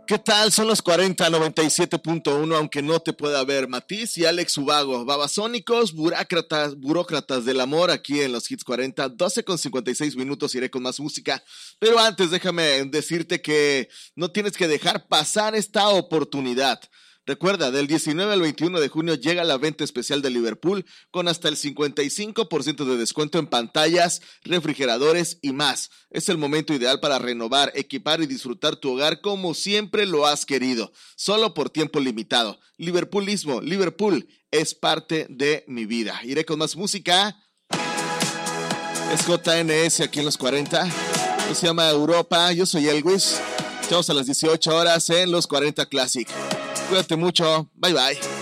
¿Qué tal? Son los 40 97.1, aunque no te pueda ver. Matiz y Alex Ubago, babasónicos, burócratas del amor, aquí en los Hits 40, 12:56 iré con más música. Pero antes déjame decirte que no tienes que dejar pasar esta oportunidad. Recuerda, del 19 al 21 de junio llega la venta especial de Liverpool con hasta el 55% de descuento en pantallas, refrigeradores y más. Es el momento ideal para renovar, equipar y disfrutar tu hogar como siempre lo has querido, solo por tiempo limitado. Liverpoolismo, Liverpool es parte de mi vida. Iré con más música. Es JNS aquí en los 40. Esto se llama Europa. Yo soy Elvis. Estamos a las 18 horas en los 40 Classic. Cuídate mucho. Bye bye.